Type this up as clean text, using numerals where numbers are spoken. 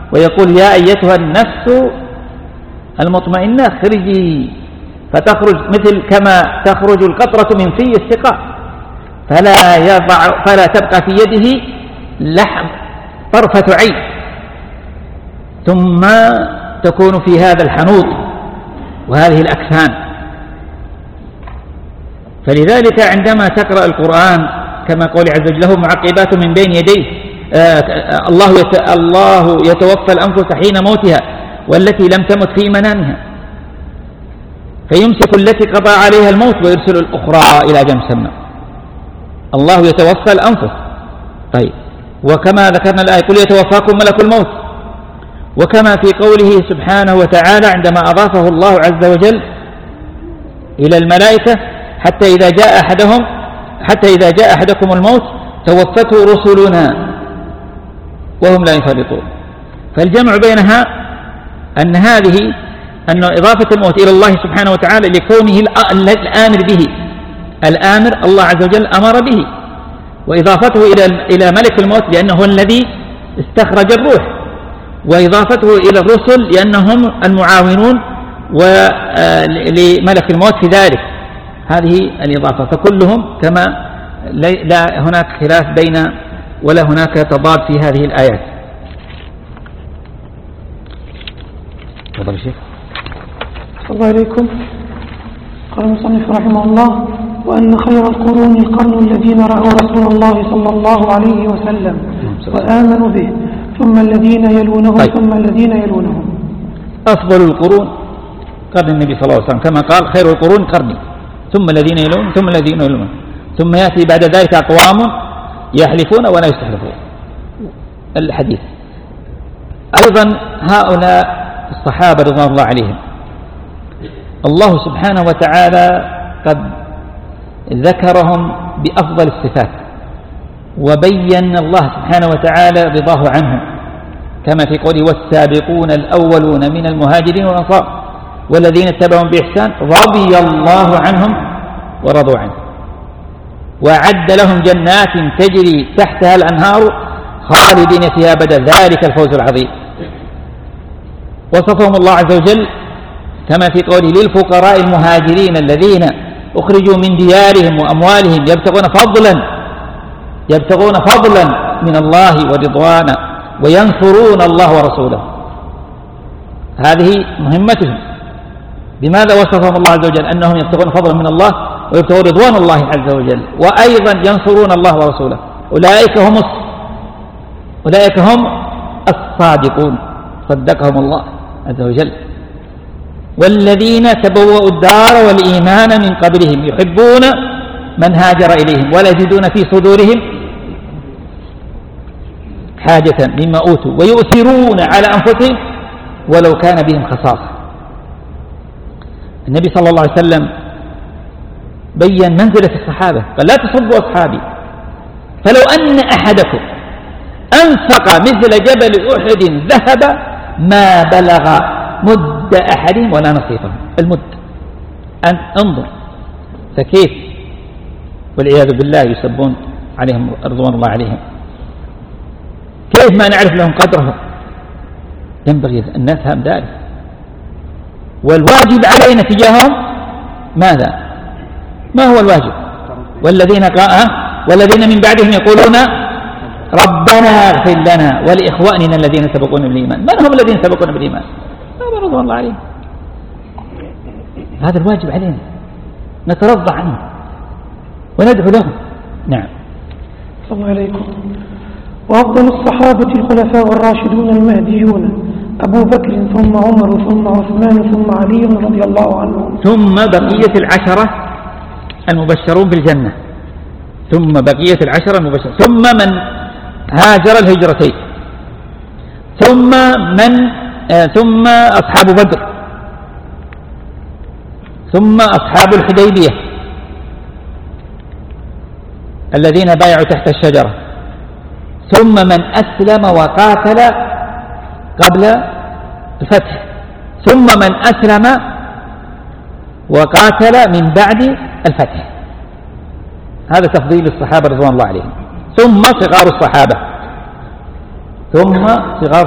ويقول يا أيتها النفس المطمئنة اخرجي، فتخرج مثل كما تخرج القطرة من في السقاء، فلا تبقى في يده لحم طرفة عين، ثم تكون في هذا الحنوط وهذه الأكفان. فلذلك عندما تقرأ القرآن كما قول عز وجل له معقبات من بين يديه، الله يتوفى الأنفس حين موتها والتي لم تمت في منامها، فيمسك التي قضى عليها الموت ويرسل الأخرى إلى أجل مسمى. الله يتوفى الأنفس. طيب، وكما ذكرنا الآية قل يتوفاكم ملك الموت، وكما في قوله سبحانه وتعالى عندما أضافه الله عز وجل إلى الملائكة حتى إذا جاء أحدكم الموت توفته رسلنا وهم لا يفرطون. فالجمع بينها أن إضافة الموت إلى الله سبحانه وتعالى لكونه الآمر به، الآمر الله عز وجل أمر به، وإضافته إلى ملك الموت لأنه هو الذي استخرج الروح، وإضافته إلى الرسل لأنهم المعاونون لملك الموت في ذلك. هذه الإضافة، فكلهم كما لا هناك خلاف بين ولا هناك تضاد في هذه الآيات. تفضل الشيخ. الله عليكم. قال المصنف رحمه الله: وأن خير القرون القرن الذين رأوا رسول الله صلى الله عليه وسلم وآمنوا به، ثم الذين يلونهم. طيب. ثم الذين يلونهم. أفضل القرون قرن النبي صلى الله عليه وسلم، كما قال خير القرون قرني ثم الذين يلون ثم الذين يلون، ثم يأتي بعد ذلك أقوام يحلفون ولا يستحلفون. الحديث أيضا هؤلاء الصحابة رضوان الله عليهم الله سبحانه وتعالى قد ذكرهم بأفضل الصفات، وبين الله سبحانه وتعالى رضاه عنهم كما في قوله والسابقون الأولون من المهاجرين والأنصار والذين اتبعهم بإحسان رضي الله عنهم ورضوا عنه، وأعد لهم جنات تجري تحتها الأنهار خالدين فيها أبدا ذلك الفوز العظيم. وصفهم الله عز وجل كما في قوله للفقراء المهاجرين الذين أخرجوا من ديارهم وأموالهم يبتغون فضلا من الله ورضوانا وينصرون الله ورسوله. هذه مهمتهم. بماذا وصفهم الله عز وجل؟ أنهم يبتغون فضلا من الله ويبتغون رضوان الله عز وجل، وأيضا ينصرون الله ورسوله. أولئك هم الصادقون صدقهم الله عز وجل. والذين تبوأوا الدار والإيمان من قبلهم يحبون من هاجر إليهم ولا يجدون في صدورهم حاجة مما أوتوا ويؤثرون على أنفسهم ولو كان بهم خصاصة. النبي صلى الله عليه وسلم بيّن منزلة الصحابة قال لا تسبوا أصحابي، فلو أن أحدكم أنفق مثل جبل أحد ذهب ما بلغ مد أحدهم ولا نصيفه. المد انظر، فكيف والعياذ بالله يسبون عليهم رضوان الله عليهم، كيف ما نعرف لهم قدرهم؟ ينبغي أن نفهم ذلك. والواجب علينا تجاههم ماذا؟ ما هو الواجب؟ والذين من بعدهم يقولون ربنا اغفر لنا ولإخواننا الذين سبقونا بالإيمان. من هم الذين سبقونا بالإيمان؟ رضوان الله عليهم. هذا الواجب علينا، نترضى عنهم وندعو لهم. نعم. صلى الله عليكم. وأفضل الصحابة الخلفاء الراشدون المهديون أبو بكر ثم عمر ثم عثمان ثم علي رضي الله عنهم، ثم بقية العشرة المبشرون بالجنة، ثم بقية العشرة المبشرون، ثم من هاجر الهجرتين، ثم أصحاب بدر، ثم أصحاب الحديبية الذين بايعوا تحت الشجرة، ثم من أسلم وقاتل قبل الفتح، ثم من أسلم وقاتل من بعد الفتح. هذا تفضيل الصحابة رضوان الله عليهم. ثم صغار